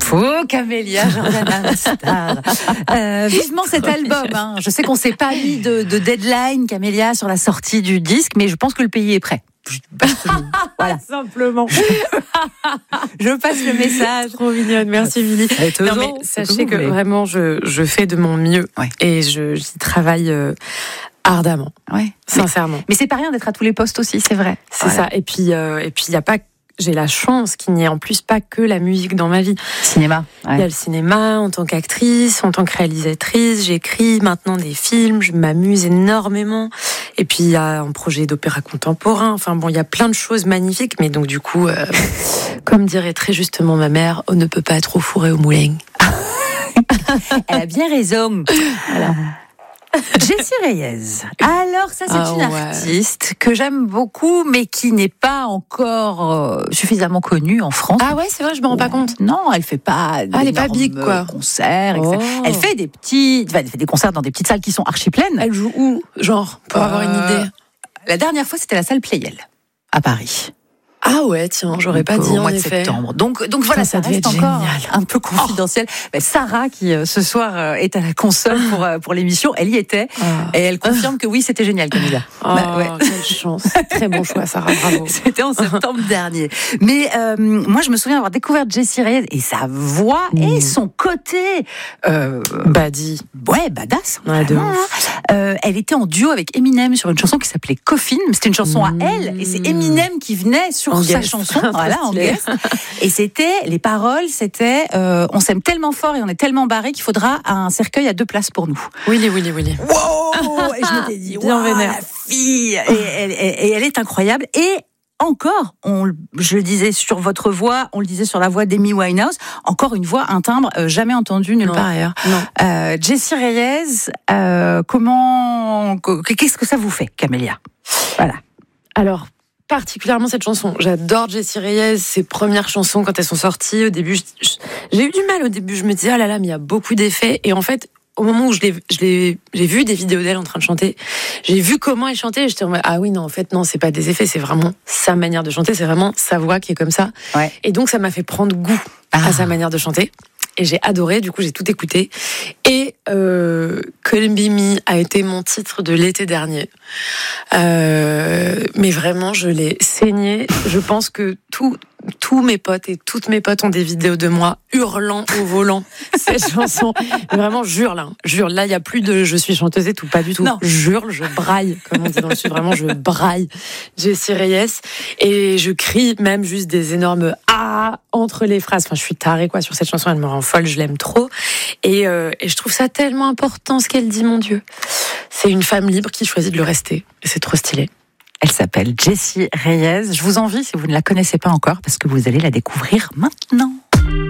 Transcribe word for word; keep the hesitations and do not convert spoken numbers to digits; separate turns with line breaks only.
Faux, Camélia Jordana Star. Euh, vivement cet album. Hein. Je sais qu'on s'est pas mis de, de deadline, Camélia, sur la sortie du disque, mais je pense que le pays est prêt.
Voilà. Simplement.
Je passe le message.
Trop mignonne, merci Vili. Non, mais sachez que vraiment, je, je fais de mon mieux ouais. et je, j'y travaille euh, ardemment.
Ouais.
Sincèrement.
Mais, mais c'est pas rien d'être à tous les postes aussi, c'est vrai.
C'est voilà. ça. Et puis, euh, et puis il y a pas. J'ai la chance qu'il n'y ait en plus pas que la musique dans ma vie.
Cinéma.
Ouais. Il y a le cinéma en tant qu'actrice, en tant que réalisatrice. J'écris maintenant des films, je m'amuse énormément. Et puis il y a un projet d'opéra contemporain. Enfin bon, il y a plein de choses magnifiques. Mais donc du coup, euh, comme dirait très justement ma mère, on ne peut pas trop fourrer au moulin.
Elle a bien raison. Voilà. Jessie Reyez. Alors ça c'est ah, une ouais. artiste que j'aime beaucoup mais qui n'est pas encore euh, suffisamment connue en France.
Ah ouais, c'est vrai, je me rends pas compte.
Non, elle fait pas
ah, elle est pas big quoi.
Concerts,
oh.
Elle fait des petits elle fait des concerts dans des petites salles qui sont archi pleines.
Elle joue où genre pour euh, avoir une idée.
La dernière fois, c'était la salle Playel à Paris.
Ah ouais, tiens, j'aurais donc, pas dit
au mois
en
de
effet.
septembre. Donc, donc voilà, ça, ça reste encore génial. Un peu confidentiel. Oh. Mais Sarah, qui euh, ce soir euh, est à la console pour euh, pour l'émission, elle y était oh. et elle confirme que oui, c'était génial, Camilla.
Oh, bah, ouais. Quelle chance. Très bon choix, Sarah. Bravo.
C'était en septembre dernier. Mais euh, moi, je me souviens avoir découvert Jessie Reyez et sa voix mmh. et son côté euh,
badi.
Ouais, badass.
Ouais, de
euh, elle était en duo avec Eminem sur une chanson qui s'appelait Coffin. C'était une chanson mmh. à elle et c'est Eminem qui venait sur en sa guest. chanson, voilà, en guest. Et c'était, les paroles, c'était, euh, on s'aime tellement fort et on est tellement barré qu'il faudra un cercueil à deux places pour nous.
Willy, Willy, Willy.
Wow! Et je m'étais dit, bien wow, vénère. La fille! Et elle, et, et elle est incroyable. Et encore, on, je le disais sur votre voix, on le disait sur la voix d'Amy Winehouse, encore une voix, un timbre euh, jamais entendu nulle
non,
part ailleurs.
Non.
Euh, Jessie Reyez, euh, comment, qu'est-ce que ça vous fait, Camélia? Voilà.
Alors, particulièrement cette chanson. J'adore Jessie Reyez, ses premières chansons quand elles sont sorties. Au début, je, je, j'ai eu du mal au début. Je me disais, ah là là, mais il y a beaucoup d'effets. Et en fait, au moment où je l'ai, je l'ai, j'ai vu des vidéos d'elle en train de chanter, j'ai vu comment elle chantait, et j'étais en mode, ah oui, non, en fait, non, c'est pas des effets, c'est vraiment sa manière de chanter, c'est vraiment sa voix qui est comme ça.
Ouais.
Et donc, ça m'a fait prendre goût ah. à sa manière de chanter. Et j'ai adoré, du coup, j'ai tout écouté. Et euh, Couldn't Be Me a été mon titre de l'été dernier. Euh, mais vraiment, je l'ai saigné. Je pense que tout... tous mes potes et toutes mes potes ont des vidéos de moi hurlant au volant cette chanson. Vraiment, jure là, jure. Là, il y a plus de je suis chanteuse et tout, pas du tout.
Non.
Jure, je braille, comme on dit dans le sud. Vraiment, je braille. Jessie Reyez et je crie même juste des énormes ah entre les phrases. Enfin, je suis tarée quoi sur cette chanson. Elle me rend folle, je l'aime trop. Et, euh, et je trouve ça tellement important ce qu'elle dit, mon Dieu. C'est une femme libre qui choisit de le rester. Et c'est trop stylé.
Elle s'appelle Jessie Reyez. Je vous envie si vous ne la connaissez pas encore parce que vous allez la découvrir maintenant.